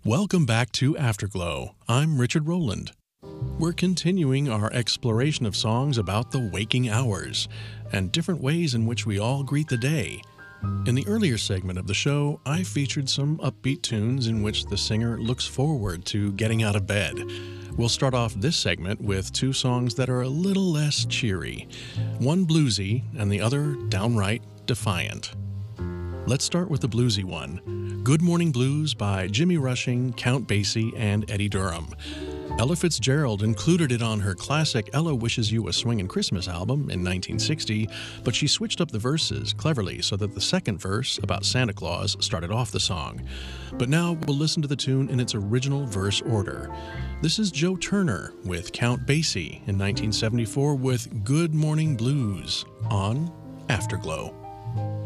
Welcome back to Afterglow. I'm Richard Rowland. We're continuing our exploration of songs about the waking hours and different ways in which we all greet the day. In the earlier segment of the show, I featured some upbeat tunes in which the singer looks forward to getting out of bed. We'll start off this segment with two songs that are a little less cheery, one bluesy and the other downright defiant. Let's start with the bluesy one, Good Morning Blues by Jimmy Rushing, Count Basie, and Eddie Durham. Ella Fitzgerald included it on her classic Ella Wishes You a Swingin' Christmas album in 1960, but she switched up the verses cleverly so that the second verse about Santa Claus started off the song. But now we'll listen to the tune in its original verse order. This is Joe Turner with Count Basie in 1974 with Good Morning Blues on Afterglow.